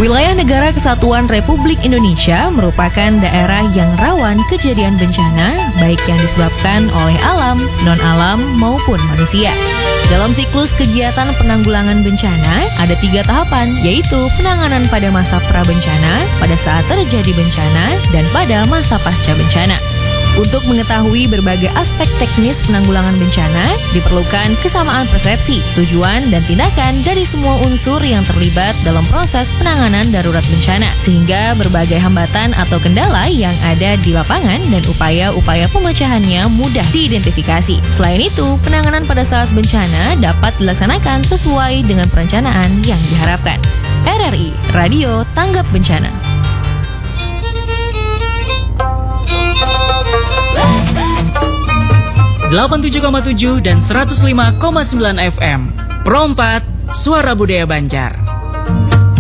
Wilayah Negara Kesatuan Republik Indonesia merupakan daerah yang rawan kejadian bencana, baik yang disebabkan oleh alam, non-alam, maupun manusia. Dalam siklus kegiatan penanggulangan bencana, ada 3 tahapan, yaitu penanganan pada masa prabencana, pada saat terjadi bencana, dan pada masa pasca bencana. Untuk mengetahui berbagai aspek teknis penanggulangan bencana, diperlukan kesamaan persepsi, tujuan, dan tindakan dari semua unsur yang terlibat dalam proses penanganan darurat bencana, sehingga berbagai hambatan atau kendala yang ada di lapangan dan upaya-upaya pemecahannya mudah diidentifikasi. Selain itu, penanganan pada saat bencana dapat dilaksanakan sesuai dengan perencanaan yang diharapkan. RRI, Radio Tanggap Bencana. 87,7 dan 105,9 FM. Pro 4, Suara Budaya Banjar.